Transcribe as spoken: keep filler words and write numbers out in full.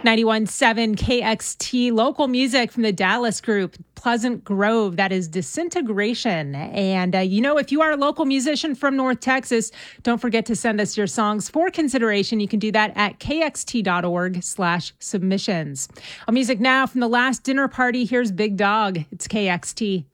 ninety-one point seven K X T, local music from the Dallas group Pleasant Grove. That is Disintegration. And, uh, you know, if you are a local musician from North Texas, don't forget to send us your songs for consideration. You can do that at kxt.org slash submissions. Our music now from the last dinner party. Here's Big Dog. It's K X T.